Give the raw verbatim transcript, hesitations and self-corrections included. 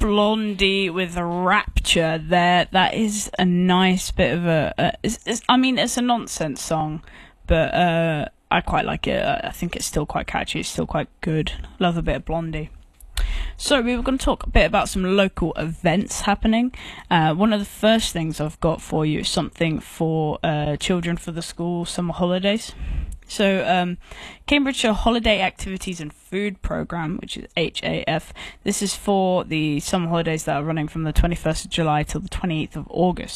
Blondie with Rapture there. That is a nice bit of a... a it's, it's, I mean, it's a nonsense song, but uh, I quite like it. I think it's still quite catchy. It's still quite good. Love a bit of Blondie. So we were going to talk a bit about some local events happening. Uh, one of the first things I've got for you is something for uh, children for the school summer holidays. So um, Cambridgeshire Holiday Activities and Food Programme, which is H A F, this is for the summer holidays that are running from the twenty-first of July till the twenty-eighth of August.